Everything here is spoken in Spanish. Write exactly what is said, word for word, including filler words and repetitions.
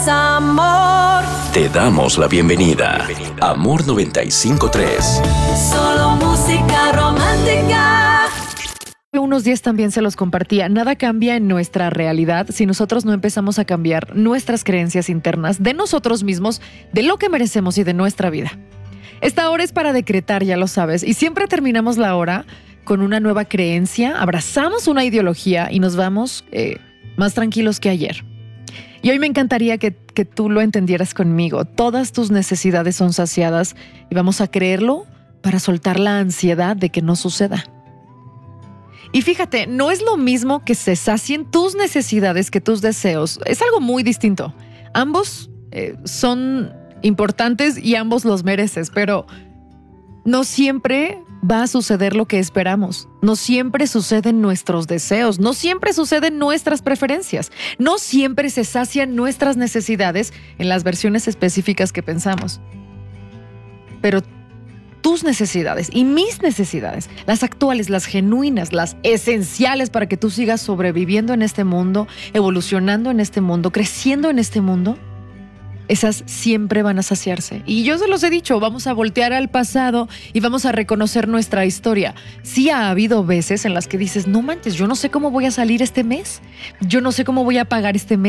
es amor. Te damos la bienvenida. Amor noventa y cinco punto tres. Solo música romántica. Unos días también se los compartía. Nada cambia en nuestra realidad si nosotros no empezamos a cambiar nuestras creencias internas de nosotros mismos, de lo que merecemos y de nuestra vida. Esta hora es para decretar, ya lo sabes, y siempre terminamos la hora con una nueva creencia, abrazamos una ideología y nos vamos eh, más tranquilos que ayer. Y hoy me encantaría que, que tú lo entendieras conmigo. Todas tus necesidades son saciadas y vamos a creerlo para soltar la ansiedad de que no suceda. Y fíjate, no es lo mismo que se sacien tus necesidades que tus deseos. Es algo muy distinto. Ambos eh, son importantes y ambos los mereces, pero no siempre va a suceder lo que esperamos. No siempre suceden nuestros deseos. No siempre suceden nuestras preferencias. No siempre se sacian nuestras necesidades en las versiones específicas que pensamos. Pero tus necesidades y mis necesidades, las actuales, las genuinas, las esenciales para que tú sigas sobreviviendo en este mundo, evolucionando en este mundo, creciendo en este mundo, esas siempre van a saciarse. Y yo se los he dicho, vamos a voltear al pasado y vamos a reconocer nuestra historia. Sí ha habido veces en las que dices, no manches, yo no sé cómo voy a salir este mes, yo no sé cómo voy a pagar este mes.